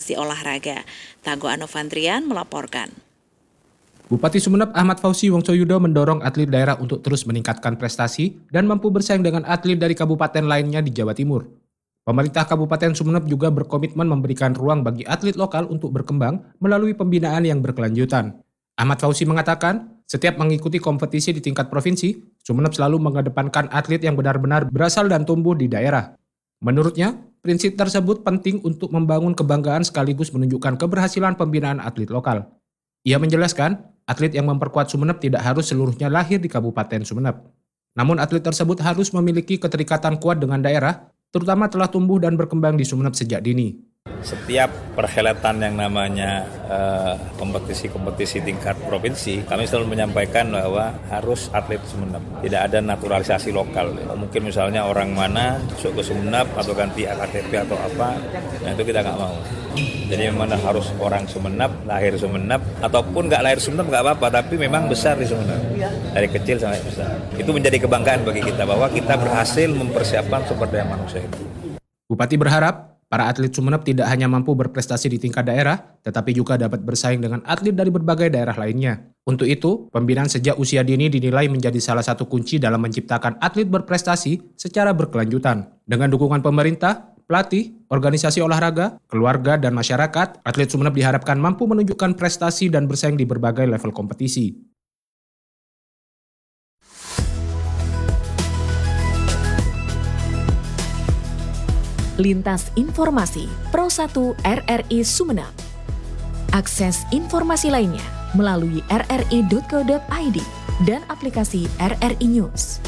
organisasi olahraga. Tangguh Anovantrian melaporkan. Bupati Sumeneb Ahmad Fauzi Wongsoyudo mendorong atlet daerah untuk terus meningkatkan prestasi dan mampu bersaing dengan atlet dari kabupaten lainnya di Jawa Timur. Pemerintah Kabupaten Sumeneb juga berkomitmen memberikan ruang bagi atlet lokal untuk berkembang melalui pembinaan yang berkelanjutan. Ahmad Fauzi mengatakan, setiap mengikuti kompetisi di tingkat provinsi, Sumeneb selalu mengedepankan atlet yang benar-benar berasal dan tumbuh di daerah. Menurutnya, prinsip tersebut penting untuk membangun kebanggaan sekaligus menunjukkan keberhasilan pembinaan atlet lokal. Ia menjelaskan, atlet yang memperkuat Sumeneb tidak harus seluruhnya lahir di Kabupaten Sumeneb. Namun atlet tersebut harus memiliki keterikatan kuat dengan daerah, terutama telah tumbuh dan berkembang di Sumeneb sejak dini. Setiap perhelatan yang namanya kompetisi-kompetisi tingkat provinsi, kami selalu menyampaikan bahwa harus atlet Sumeneb. Tidak ada naturalisasi lokal. Mungkin misalnya orang mana masuk ke Sumeneb atau ganti KTP atau apa, nah itu kita nggak mau. Jadi memang harus orang Sumeneb, lahir Sumeneb, ataupun nggak lahir Sumeneb nggak apa-apa, tapi memang besar di Sumeneb. Dari kecil sampai besar. Itu menjadi kebanggaan bagi kita bahwa kita berhasil mempersiapkan sumber daya manusia itu. Bupati berharap para atlet Sumeneb tidak hanya mampu berprestasi di tingkat daerah, tetapi juga dapat bersaing dengan atlet dari berbagai daerah lainnya. Untuk itu, pembinaan sejak usia dini dinilai menjadi salah satu kunci dalam menciptakan atlet berprestasi secara berkelanjutan. Dengan dukungan pemerintah, pelatih, organisasi olahraga, keluarga, dan masyarakat, atlet Sumeneb diharapkan mampu menunjukkan prestasi dan bersaing di berbagai level kompetisi. Lintas Informasi Pro 1 RRI Sumeneb. Akses informasi lainnya melalui rri.co.id dan aplikasi RRI News.